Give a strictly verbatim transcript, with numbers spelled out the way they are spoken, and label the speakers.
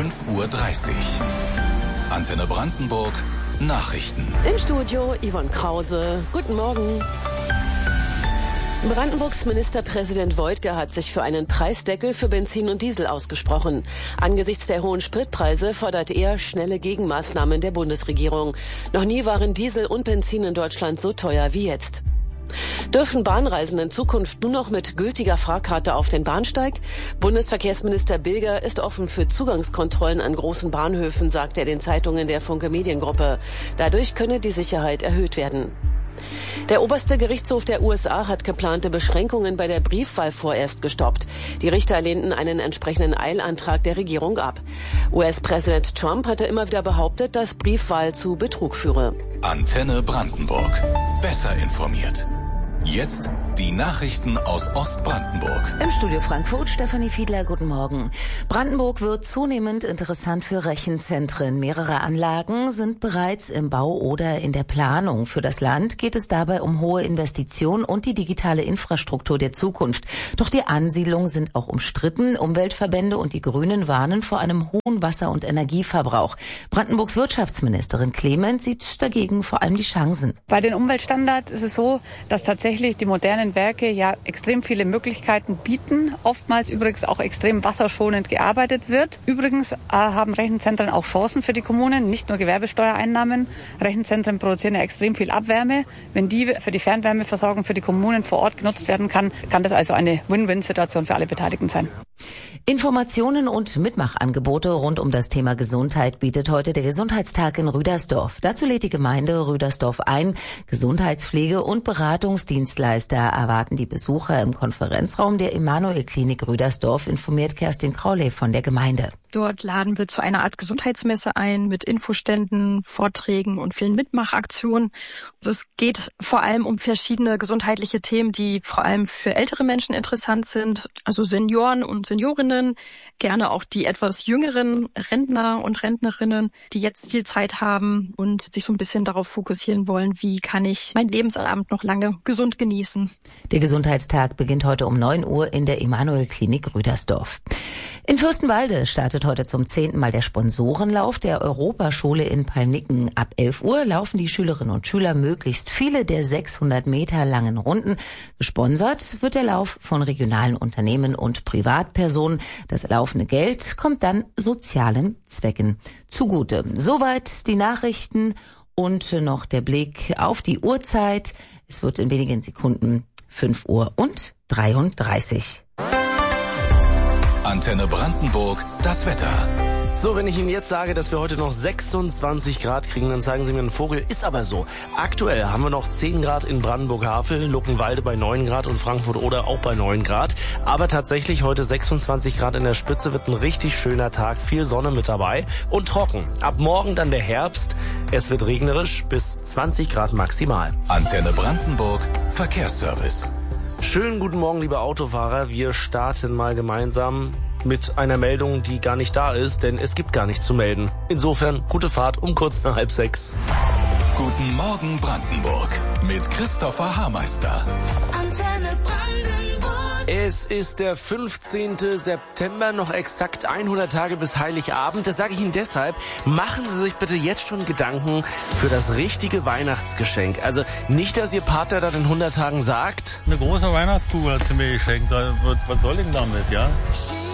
Speaker 1: fünf Uhr dreißig. Antenne Brandenburg, Nachrichten.
Speaker 2: Im Studio Yvonne Krause. Guten Morgen. Brandenburgs Ministerpräsident Woidke hat sich für einen Preisdeckel für Benzin und Diesel ausgesprochen. Angesichts der hohen Spritpreise fordert er schnelle Gegenmaßnahmen der Bundesregierung. Noch nie waren Diesel und Benzin in Deutschland so teuer wie jetzt. Dürfen Bahnreisende in Zukunft nur noch mit gültiger Fahrkarte auf den Bahnsteig? Bundesverkehrsminister Bilger ist offen für Zugangskontrollen an großen Bahnhöfen, sagt er den Zeitungen der Funke Mediengruppe. Dadurch könne die Sicherheit erhöht werden. Der oberste Gerichtshof der U S A hat geplante Beschränkungen bei der Briefwahl vorerst gestoppt. Die Richter lehnten einen entsprechenden Eilantrag der Regierung ab. U S-Präsident Trump hatte immer wieder behauptet, dass Briefwahl zu Betrug führe.
Speaker 1: Antenne Brandenburg. Besser informiert. Jetzt die Nachrichten aus Ostbrandenburg.
Speaker 3: Im Studio Frankfurt, Stefanie Fiedler, guten Morgen. Brandenburg wird zunehmend interessant für Rechenzentren. Mehrere Anlagen sind bereits im Bau oder in der Planung. Für das Land geht es dabei um hohe Investitionen und die digitale Infrastruktur der Zukunft. Doch die Ansiedlungen sind auch umstritten. Umweltverbände und die Grünen warnen vor einem hohen Wasser- und Energieverbrauch. Brandenburgs Wirtschaftsministerin Clement sieht dagegen vor allem die Chancen.
Speaker 4: Bei den Umweltstandards ist es so, dass tatsächlich die modernen Werke ja extrem viele Möglichkeiten bieten, oftmals übrigens auch extrem wasserschonend gearbeitet wird. Übrigens äh, haben Rechenzentren auch Chancen für die Kommunen, nicht nur Gewerbesteuereinnahmen. Rechenzentren produzieren ja extrem viel Abwärme. Wenn die für die Fernwärmeversorgung für die Kommunen vor Ort genutzt werden kann, kann das also eine Win-Win-Situation für alle Beteiligten sein.
Speaker 3: Informationen und Mitmachangebote rund um das Thema Gesundheit bietet heute der Gesundheitstag in Rüdersdorf. Dazu lädt die Gemeinde Rüdersdorf ein. Gesundheitspflege- und Beratungsdienstleister erwarten die Besucher im Konferenzraum der Emanuel-Klinik Rüdersdorf, informiert Kerstin Crowley von der Gemeinde.
Speaker 5: Dort laden wir zu einer Art Gesundheitsmesse ein mit Infoständen, Vorträgen und vielen Mitmachaktionen. Es geht vor allem um verschiedene gesundheitliche Themen, die vor allem für ältere Menschen interessant sind, also Senioren und Seniorinnen, gerne auch die etwas jüngeren Rentner und Rentnerinnen, die jetzt viel Zeit haben und sich so ein bisschen darauf fokussieren wollen, wie kann ich mein Lebensabend noch lange gesund genießen.
Speaker 3: Der Gesundheitstag beginnt heute um neun Uhr in der Emanuel-Klinik Rüdersdorf. In Fürstenwalde startet heute zum zehnten Mal der Sponsorenlauf der Europaschule in Palmnicken. Ab elf Uhr laufen die Schülerinnen und Schüler möglichst viele der sechshundert Meter langen Runden. Gesponsert wird der Lauf von regionalen Unternehmen und Privatpersonen. Das erlaufene Geld kommt dann sozialen Zwecken zugute. Soweit die Nachrichten und noch der Blick auf die Uhrzeit. Es wird in wenigen Sekunden fünf Uhr und dreiunddreißig.
Speaker 1: Antenne Brandenburg, das Wetter.
Speaker 6: So, wenn ich Ihnen jetzt sage, dass wir heute noch sechsundzwanzig Grad kriegen, dann zeigen Sie mir einen Vogel. Ist aber so. Aktuell haben wir noch zehn Grad in Brandenburg-Havel, Luckenwalde bei neun Grad und Frankfurt-Oder auch bei neun Grad. Aber tatsächlich heute sechsundzwanzig Grad in der Spitze, wird ein richtig schöner Tag. Viel Sonne mit dabei und trocken. Ab morgen dann der Herbst. Es wird regnerisch bis zwanzig Grad maximal.
Speaker 1: Antenne Brandenburg, Verkehrsservice.
Speaker 6: Schönen guten Morgen, liebe Autofahrer. Wir starten mal gemeinsam mit einer Meldung, die gar nicht da ist, denn es gibt gar nichts zu melden. Insofern gute Fahrt um kurz nach halb sechs.
Speaker 1: Guten Morgen Brandenburg mit Christopher Haarmeister.
Speaker 7: Antenne Brandenburg.
Speaker 6: Es ist der fünfzehnten September, noch exakt hundert Tage bis Heiligabend. Das sage ich Ihnen deshalb, machen Sie sich bitte jetzt schon Gedanken für das richtige Weihnachtsgeschenk. Also nicht, dass Ihr Partner dann in hundert Tagen sagt:
Speaker 8: Eine große Weihnachtskugel hat sie mir geschenkt. Was soll ich denn damit, ja?